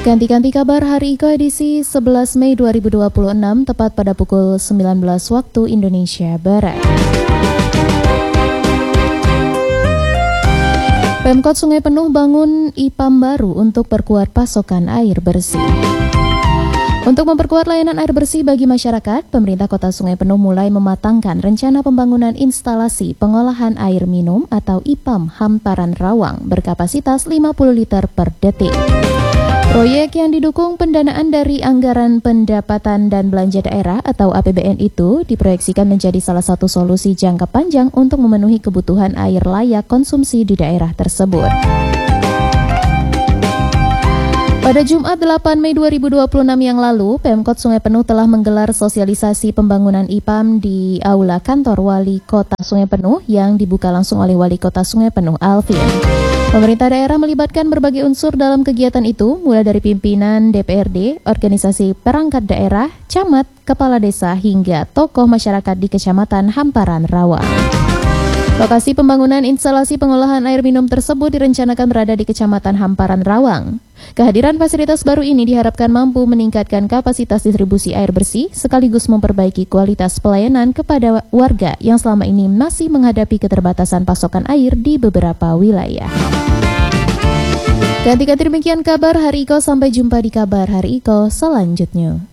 Ganti-ganti kabar hari Iko edisi 11 Mei 2026 tepat pada pukul 19 waktu Indonesia Barat. Pemkot Sungai Penuh bangun IPAM baru untuk perkuat pasokan air bersih. Untuk memperkuat layanan air bersih bagi masyarakat, pemerintah Kota Sungai Penuh mulai mematangkan rencana pembangunan instalasi pengolahan air minum atau IPAM Hamparan Rawang berkapasitas 50 liter per detik. Proyek yang didukung pendanaan dari Anggaran Pendapatan dan Belanja Daerah atau APBN itu diproyeksikan menjadi salah satu solusi jangka panjang untuk memenuhi kebutuhan air layak konsumsi di daerah tersebut. Pada Jumat 8 Mei 2026 yang lalu, Pemkot Sungai Penuh telah menggelar sosialisasi pembangunan IPAM di Aula Kantor Wali Kota Sungai Penuh yang dibuka langsung oleh Wali Kota Sungai Penuh, Alvin. Pemerintah daerah melibatkan berbagai unsur dalam kegiatan itu, mulai dari pimpinan DPRD, organisasi perangkat daerah, camat, kepala desa, hingga tokoh masyarakat di Kecamatan Hamparan Rawang. Lokasi pembangunan instalasi pengolahan air minum tersebut direncanakan berada di Kecamatan Hamparan Rawang. Kehadiran fasilitas baru ini diharapkan mampu meningkatkan kapasitas distribusi air bersih sekaligus memperbaiki kualitas pelayanan kepada warga yang selama ini masih menghadapi keterbatasan pasokan air di beberapa wilayah. Ganti-ganti demikian kabar hari Iko, sampai jumpa di kabar hari Iko selanjutnya.